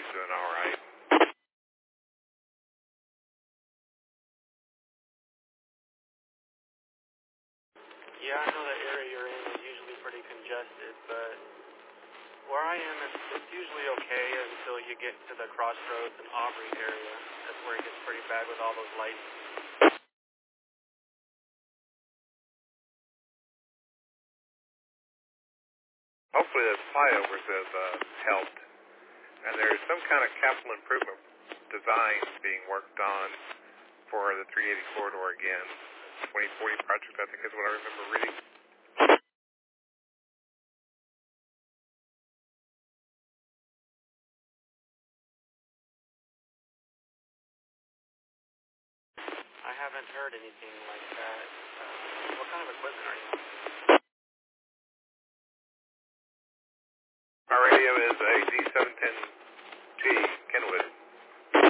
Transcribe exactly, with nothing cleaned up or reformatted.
He's doing all right. Yeah, I know the area you're in is usually pretty congested, but where I am, it's, it's usually okay until you get to the Crossroads and Aubrey area. That's where it gets pretty bad with all those lights. Hopefully the flyovers have uh, helped. And there's some kind of capital improvement design being worked on for the three eighty corridor again. twenty forty project, I think is what I remember reading. I haven't heard anything like that. Uh, what kind of equipment are you on?